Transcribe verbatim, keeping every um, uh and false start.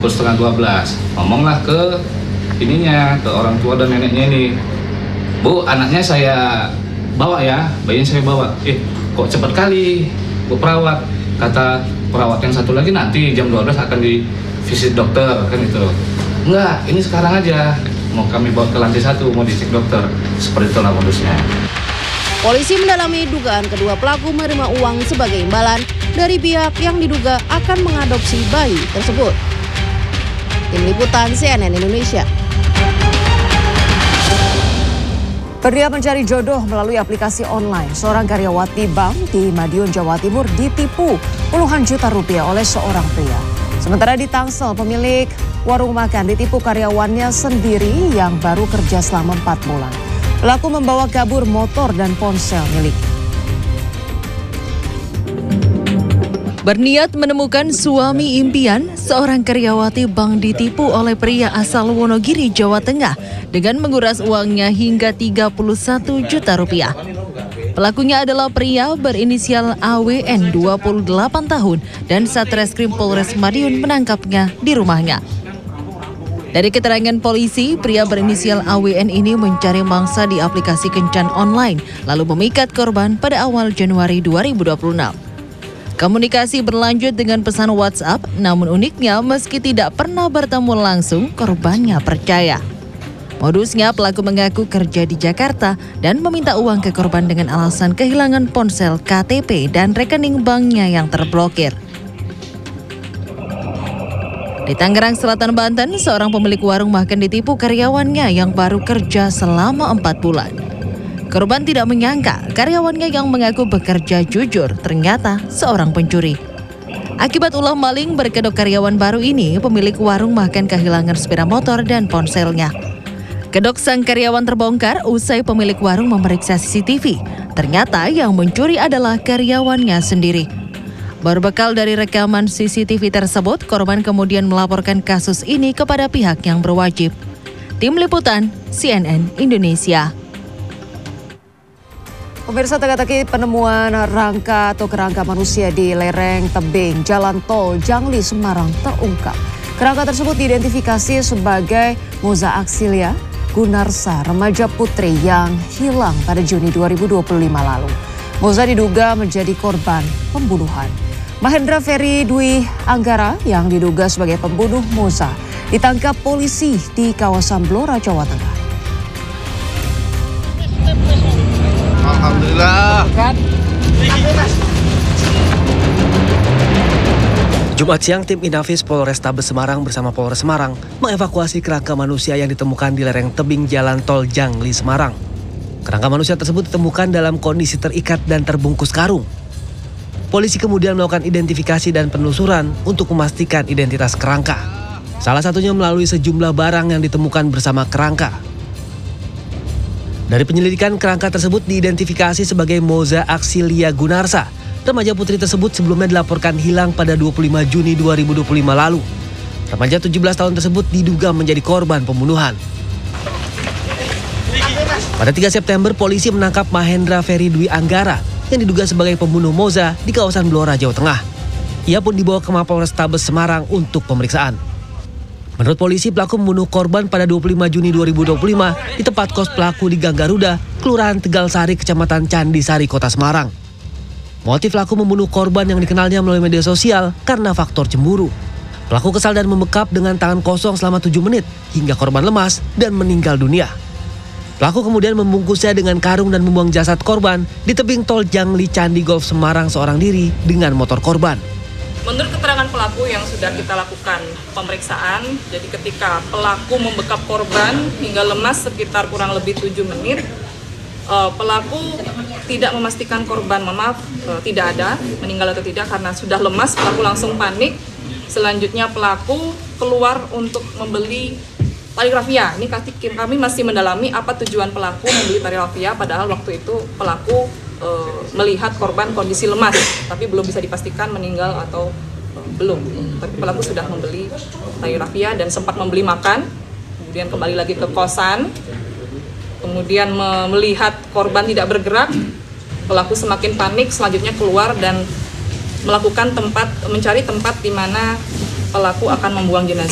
Pukul setengah dua belas, ngomonglah ke ininya, ke orang tua dan neneknya ini. Bu, anaknya saya bawa ya, bayinya saya bawa. Eh, kok cepat kali, Bu perawat. Kata perawat yang satu lagi nanti jam dua belas akan di visit dokter, kan itu. Enggak, ini sekarang aja. Mau kami bawa ke lantai satu, mau dicek dokter. Seperti itulah modusnya. Polisi mendalami dugaan kedua pelaku menerima uang sebagai imbalan dari pihak yang diduga akan mengadopsi bayi tersebut. Tim Liputan C N N Indonesia. Pria mencari jodoh melalui aplikasi online. Seorang karyawati bank di Madiun, Jawa Timur ditipu puluhan juta rupiah oleh seorang pria. Sementara di Tangsel, pemilik warung makan ditipu karyawannya sendiri yang baru kerja selama empat bulan. Pelaku membawa kabur motor dan ponsel miliknya. Berniat menemukan suami impian, seorang karyawati bank ditipu oleh pria asal Wonogiri, Jawa Tengah dengan menguras uangnya hingga tiga puluh satu juta rupiah. Pelakunya adalah pria berinisial A W N, dua puluh delapan tahun, dan Satreskrim Polres Madiun menangkapnya di rumahnya. Dari keterangan polisi, pria berinisial A W N ini mencari mangsa di aplikasi kencan online, lalu memikat korban pada awal Januari dua ribu dua puluh enam. Komunikasi berlanjut dengan pesan WhatsApp, namun uniknya meski tidak pernah bertemu langsung, korbannya percaya. Modusnya, pelaku mengaku kerja di Jakarta dan meminta uang ke korban dengan alasan kehilangan ponsel, K T P, dan rekening banknya yang terblokir. Di Tangerang Selatan, Banten, seorang pemilik warung makan ditipu karyawannya yang baru kerja selama empat bulan. Korban tidak menyangka karyawannya yang mengaku bekerja jujur ternyata seorang pencuri. Akibat ulah maling berkedok karyawan baru ini, pemilik warung makan kehilangan sepeda motor dan ponselnya. Kedok sang karyawan terbongkar usai pemilik warung memeriksa C C T V. Ternyata yang mencuri adalah karyawannya sendiri. Berbekal dari rekaman C C T V tersebut, korban kemudian melaporkan kasus ini kepada pihak yang berwajib. Tim Liputan C N N Indonesia. Pemirsa, teka-teki penemuan rangka atau kerangka manusia di lereng tebing Jalan Tol Jangli, Semarang terungkap. Kerangka tersebut diidentifikasi sebagai Moza Aksilia Gunarsa, remaja putri yang hilang pada Juni dua ribu dua puluh lima lalu. Moza diduga menjadi korban pembunuhan. Mahendra Ferry Dwi Anggara yang diduga sebagai pembunuh Moza ditangkap polisi di kawasan Blora, Jawa Tengah. Alhamdulillah. Jumat siang, tim Inafis Polrestabes Semarang bersama Polres Semarang mengevakuasi kerangka manusia yang ditemukan di lereng tebing Jalan Tol Jangli, Semarang. Kerangka manusia tersebut ditemukan dalam kondisi terikat dan terbungkus karung. Polisi kemudian melakukan identifikasi dan penelusuran untuk memastikan identitas kerangka. Salah satunya melalui sejumlah barang yang ditemukan bersama kerangka. Dari penyelidikan, kerangka tersebut diidentifikasi sebagai Moza Aksilia Gunarsa. Remaja putri tersebut sebelumnya dilaporkan hilang pada dua puluh lima Juni dua ribu dua puluh lima lalu. Remaja tujuh belas tahun tersebut diduga menjadi korban pembunuhan. Pada tiga September, polisi menangkap Mahendra Ferry Dwi Anggara yang diduga sebagai pembunuh Moza di kawasan Blora, Jawa Tengah. Ia pun dibawa ke Mapolrestabes Semarang untuk pemeriksaan. Menurut polisi, pelaku membunuh korban pada dua puluh lima Juni dua ribu dua puluh lima di tempat kos pelaku di Gang Garuda, Kelurahan Tegal Sari, Kecamatan Candi Sari, Kota Semarang. Motif pelaku membunuh korban yang dikenalnya melalui media sosial karena faktor cemburu. Pelaku kesal dan membekap dengan tangan kosong selama tujuh menit hingga korban lemas dan meninggal dunia. Pelaku kemudian membungkusnya dengan karung dan membuang jasad korban di tebing tol Jangli Candi Golf Semarang seorang diri dengan motor korban. Menurut keterangan pelaku yang sudah kita lakukan pemeriksaan, jadi ketika pelaku membekap korban hingga lemas sekitar kurang lebih tujuh menit, pelaku tidak memastikan korban, maaf, tidak ada, meninggal atau tidak karena sudah lemas, pelaku langsung panik. Selanjutnya pelaku keluar untuk membeli tali rafia. Ini kami masih mendalami apa tujuan pelaku membeli tali rafia, padahal waktu itu pelaku melihat korban kondisi lemas, tapi belum bisa dipastikan meninggal atau uh, belum. Tapi pelaku sudah membeli tali rafia dan sempat membeli makan, kemudian kembali lagi ke kosan, kemudian me melihat korban tidak bergerak, pelaku semakin panik, selanjutnya keluar dan melakukan tempat mencari tempat di mana pelaku akan membuang jenazah.